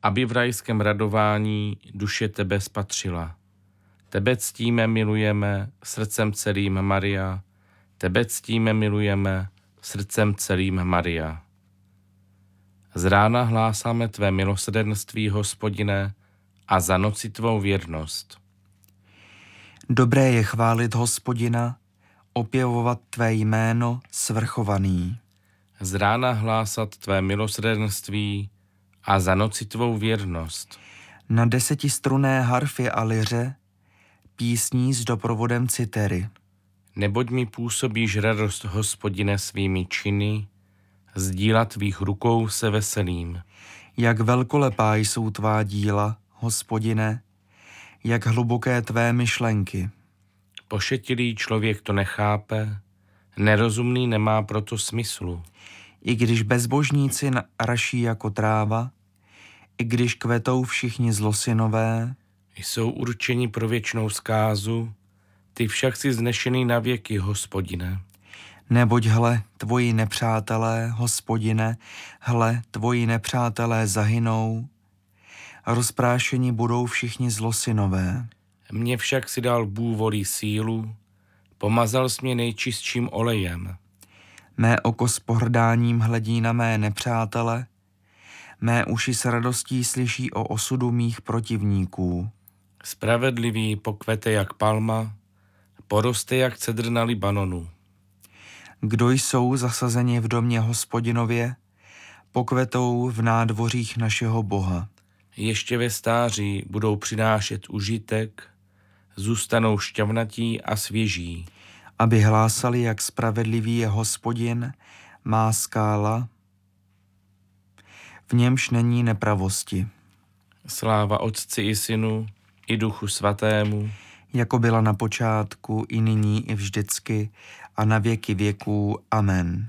aby v rajském radování duše tebe spatřila. Tebe ctíme, milujeme, srdcem celým Maria, tebe ctíme, milujeme, srdcem celým Maria. Z rána hlásáme tvé milosrdenství, Hospodine, a za noci tvou věrnost. Dobré je chválit Hospodina, opěvovat tvé jméno svrchovaný. Z rána hlásat tvé milosrdenství a za noci tvou věrnost. Na 10strunné harfě a liře písní s doprovodem citery. Neboť mi působíš radost, Hospodine, svými činy, z díla tvých rukou se veselím. Jak velkolepá jsou tvá díla, Hospodine, jak hluboké tvé myšlenky. Pošetilý člověk to nechápe, nerozumný nemá proto smyslu. I když bezbožníci raší jako tráva, i když kvetou všichni zlosynové, jsou určeni pro věčnou zkázu, ty však jsi znešený na věky, Hospodine. Neboť hle, tvoji nepřátelé, Hospodine, hle, tvoji nepřátelé zahynou, rozprášeni budou všichni zlosynové. Mně však si dal bůvolí sílu, pomazal jsi mě nejčistším olejem. Mé oko s pohrdáním hledí na mé nepřátele, mé uši s radostí slyší o osudu mých protivníků. Spravedlivý pokvete jak palma, poroste jak cedr na Libanonu. Kdo jsou zasazeni v domě Hospodinově, pokvetou v nádvořích našeho Boha. Ještě ve stáří budou přinášet užitek, zůstanou šťavnatí a svěží. Aby hlásali, jak spravedlivý je Hospodin, má skála, v němž není nepravosti. Sláva Otci i Synu, i Duchu Svatému, jako byla na počátku, i nyní, i vždycky, a na věky věků. Amen.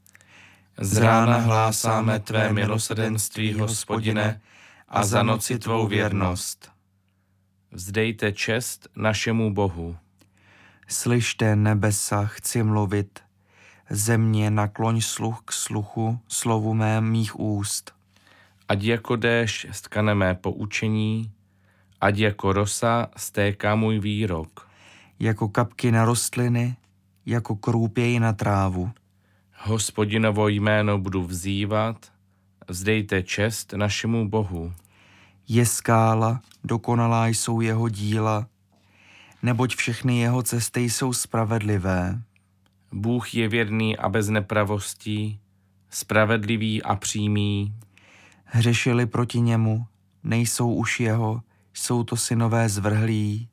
Z rána hlásáme tvé milosrdenství, Hospodine, a za noci tvou věrnost. Vzdejte čest našemu Bohu. Slyšte, nebesa, chci mluvit, země, nakloň sluch k sluchu, slovu mých úst. Ať jako déšť stkane mé poučení, ať jako rosa stéká můj výrok. Jako kapky na rostliny, jako krůpěj na trávu. Hospodinovo jméno budu vzývat, vzdejte čest našemu Bohu. Je skála, dokonalá jsou jeho díla, neboť všechny jeho cesty jsou spravedlivé. Bůh je věrný a bez nepravostí, spravedlivý a přímý. Hřešili proti němu, nejsou už jeho, jsou to synové zvrhlí.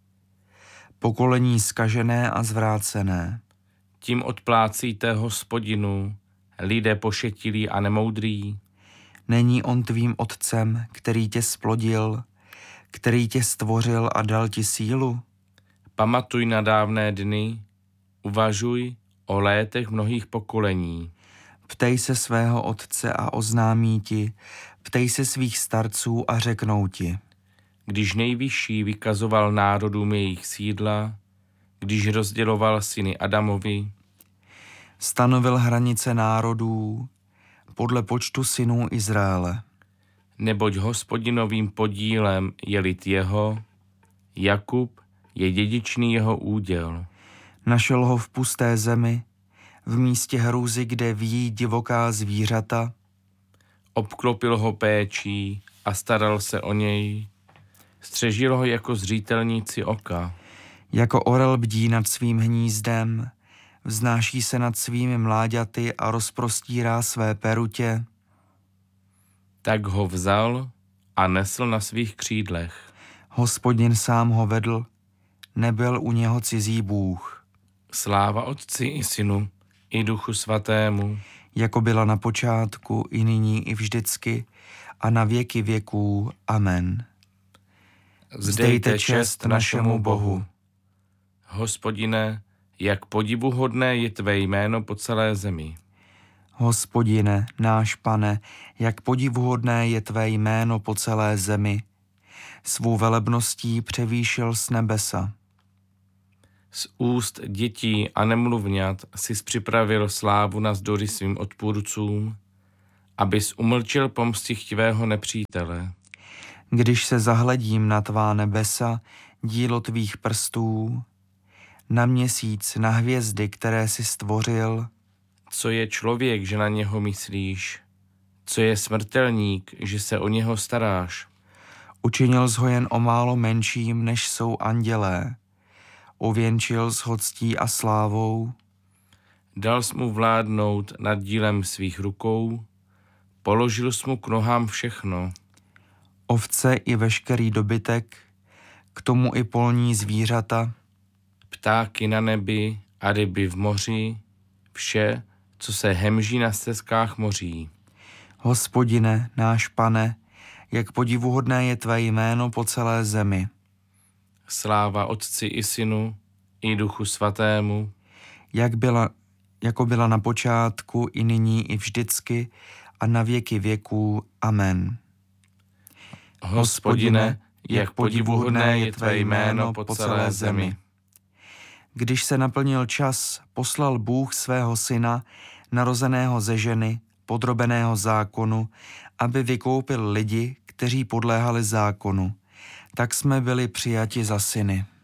Pokolení zkažené a zvrácené. Tím odplácíte Hospodinu, lidé pošetilí a nemoudrý. Není on tvým otcem, který tě splodil, který tě stvořil a dal ti sílu? Pamatuj na dávné dny, uvažuj o létech mnohých pokolení. Ptej se svého otce a oznámí ti, ptej se svých starců a řeknou ti. Když nejvyšší vykazoval národům jejich sídla, když rozděloval syny Adamovi, stanovil hranice národů podle počtu synů Izraele. Neboť Hospodinovým podílem je lid jeho, Jakub je dědičný jeho úděl. Našel ho v pusté zemi, v místě hrůzy, kde vijí divoká zvířata. Obklopil ho péčí a staral se o něj, střežil ho jako zřítelníci oka. Jako orel bdí nad svým hnízdem, vznáší se nad svými mláďaty a rozprostírá své perutě. Tak ho vzal a nesl na svých křídlech. Hospodin sám ho vedl, nebyl u něho cizí bůh. Sláva Otci i Synu, i Duchu Svatému, jako byla na počátku, i nyní, i vždycky, a na věky věků. Amen. Vzdejte čest našemu Bohu. Hospodine, jak podivuhodné je tvé jméno po celé zemi. Hospodine, náš Pane, jak podivuhodné je tvé jméno po celé zemi. Svou velebností převýšil z nebesa. Z úst dětí a nemluvňat jsi připravil slávu navzdory svým odpůrcům abys umlčil pomstychtivého nepřítele. Když se zahledím na tvá nebesa, dílo tvých prstů, na měsíc, na hvězdy, které jsi stvořil, Co je člověk, že na něho myslíš? Co je smrtelník, že se o něho staráš? učinil jsi ho jen o málo menším, než jsou andělé. Uvěnčil jsi ho ctí a slávou, Dal jsi mu vládnout nad dílem svých rukou, položil jsi mu k nohám všechno. ovce i veškerý dobytek, k tomu i polní zvířata, Ptáky na nebi a ryby v moři, vše, co se hemží na stezkách moří. Hospodine, náš Pane, jak podivuhodné je tvé jméno po celé zemi. Sláva Otci i Synu, i Duchu Svatému, Jako byla na počátku, i nyní, i vždycky, a na věky věků. Amen. Hospodine, jak podivuhodné je tvé jméno po celé zemi. Když se naplnil čas, poslal Bůh svého syna, narozeného ze ženy, podrobeného zákonu, aby vykoupil lidi, kteří podléhali zákonu. Tak jsme byli přijati za syny.